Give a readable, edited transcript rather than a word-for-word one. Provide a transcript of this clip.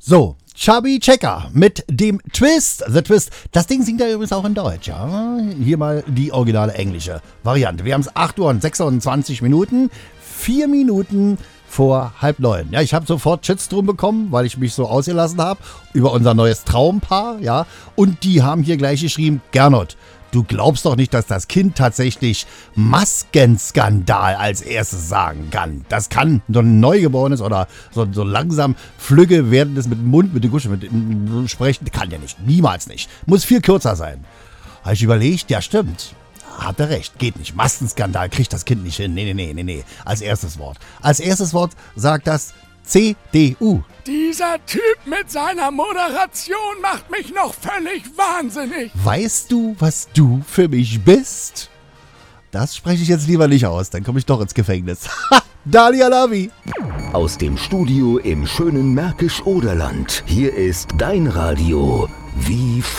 So, Chubby Checker mit dem Twist. The Twist. Das Ding singt er übrigens auch in Deutsch, ja. Hier mal die originale englische Variante. Wir haben es 8 Uhr und 26 Minuten. 4 Minuten vor 8:30. Ja, ich habe sofort Shitstorm bekommen, weil ich mich so ausgelassen habe über unser neues Traumpaar, ja. Und die haben hier gleich geschrieben, Gernot, du glaubst doch nicht, dass das Kind tatsächlich Maskenskandal als erstes sagen kann. Das kann so ein Neugeborenes oder so langsam flügge werdendes mit dem Mund, mit der Gusche, mit dem Sprechen. Kann ja nicht. Niemals nicht. Muss viel kürzer sein. Habe ich überlegt, ja stimmt. Hat er recht. Geht nicht. Maskenskandal kriegt das Kind nicht hin. Nee. Als erstes Wort. Als erstes Wort sagt das CDU. Dieser Typ mit seiner Moderation macht mich noch völlig wahnsinnig. Weißt du, was du für mich bist? Das spreche ich jetzt lieber nicht aus, dann komme ich doch ins Gefängnis. Dali Alavi. Aus dem Studio im schönen Märkisch-Oderland. Hier ist dein Radio. Wie